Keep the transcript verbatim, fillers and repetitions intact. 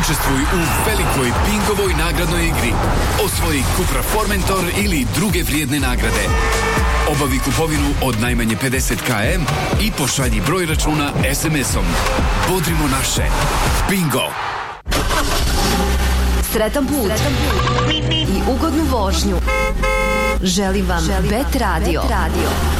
Učestvuj u velikoj Bingovoj nagradnoj igri. Osvoji Cupra Formentor ili druge vrijedne nagrade. Obavi kupovinu od najmanje pedeset kilometara i pošalji broj računa es em esom. Bodrimo naše. Bingo! Sretan put i ugodnu vožnju. Želim vam Bet Radio.